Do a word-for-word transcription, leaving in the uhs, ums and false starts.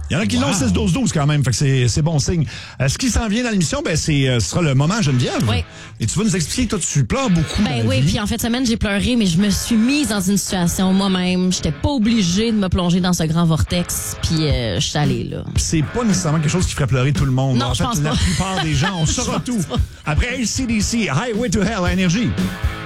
Il y en a qui wow. l'ont six douze douze quand même, fait que c'est, c'est bon signe. Euh, ce qui s'en vient dans l'émission, ben, c'est, euh, ce sera le moment Geneviève. Oui. Et tu vas nous expliquer, toi, tu pleures beaucoup. Ben oui, puis en fait, semaine, j'ai pleuré, mais je me suis mise dans une situation moi-même. J'étais pas obligée de me plonger dans ce grand vortex, puis euh, je suis allée là. C'est pas nécessairement quelque chose qui ferait pleurer tout le monde. Non, en je fait, pense la pas. plupart des gens, on saura tout. Après A C D C, Highway to Hell à Énergie.